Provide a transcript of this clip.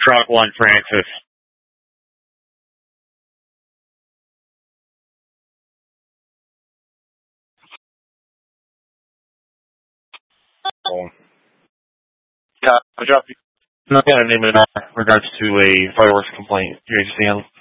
Truck 1 Francis. Oh. Yeah, I dropped you. Not got a name in regards to a fireworks complaint. You're just saying.